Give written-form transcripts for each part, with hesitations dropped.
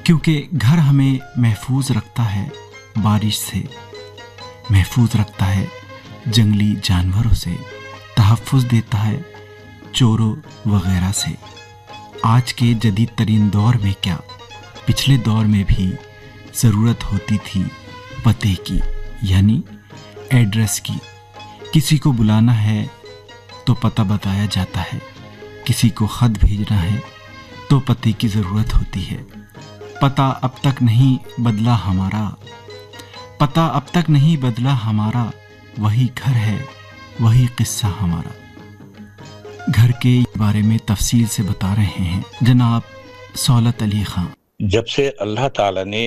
کیونکہ گھر ہمیں محفوظ رکھتا ہے بارش سے، محفوظ رکھتا ہے جنگلی جانوروں سے، تحفظ دیتا ہے چوروں وغیرہ سے۔ آج کے جدید ترین دور میں کیا، پچھلے دور میں بھی ضرورت ہوتی تھی پتے کی، یعنی ایڈریس کی۔ کسی کو بلانا ہے تو پتہ بتایا جاتا ہے، کسی کو خط بھیجنا ہے تو پتے کی ضرورت ہوتی ہے۔ پتہ اب تک نہیں بدلا ہمارا، پتہ اب تک نہیں بدلا ہمارا، وہی گھر ہے وہی قصہ ہمارا۔ گھر کے بارے میں تفصیل سے بتا رہے ہیں جناب سولت علی خان۔ جب سے اللہ تعالیٰ نے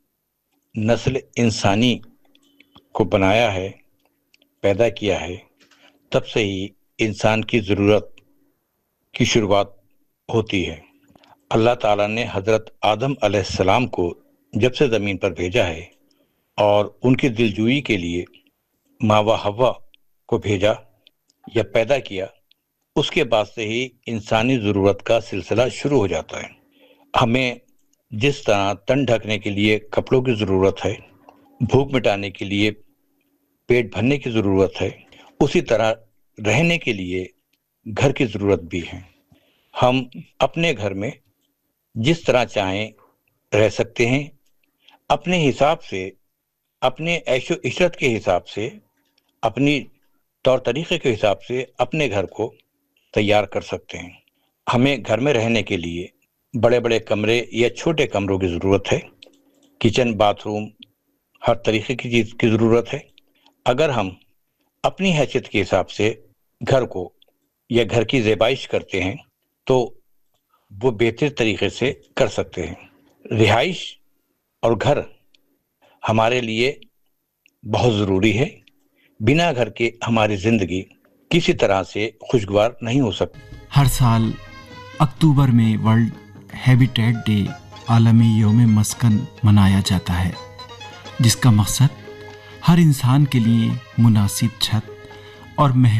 نسل انسانی کو بنایا ہے، پیدا کیا ہے، تب سے ہی انسان کی ضرورت کی شروعات ہوتی ہے۔ اللہ تعالیٰ نے حضرت آدم علیہ السلام کو جب سے زمین پر بھیجا ہے اور ان کی دلجوئی کے لیے ماں و حوا کو بھیجا یا پیدا کیا، اس کے بعد سے ہی انسانی ضرورت کا سلسلہ شروع ہو جاتا ہے۔ ہمیں جس طرح تن ڈھکنے کے لیے کپڑوں کی ضرورت ہے، بھوک مٹانے کے لیے پیٹ بھرنے کی ضرورت ہے، اسی طرح رہنے کے لیے گھر کی ضرورت بھی ہے۔ ہم اپنے گھر میں جس طرح چاہیں رہ سکتے ہیں، اپنے حساب سے، اپنے عیش و عشرت کے حساب سے، اپنی طور طریقے کے حساب سے اپنے گھر کو تیار کر سکتے ہیں۔ ہمیں گھر میں رہنے کے لیے بڑے بڑے کمرے یا چھوٹے کمروں کی ضرورت ہے، کچن، باتھ روم، ہر طریقے کی چیز کی ضرورت ہے۔ اگر ہم اپنی حیثیت کے حساب سے گھر کو یا گھر کی زیبائش کرتے ہیں تو وہ بہتر طریقے سے کر سکتے ہیں۔ رہائش اور گھر ہمارے لیے بہت ضروری ہے۔ بنا گھر کے ہماری زندگی کسی طرح سے خوشگوار نہیں ہو سکتی۔ ہر سال اکتوبر میں ورلڈ ہیبیٹیٹ ڈے، عالمی یوم مسکن منایا جاتا ہے، جس کا مقصد ہر انسان کے لیے مناسب چھت اور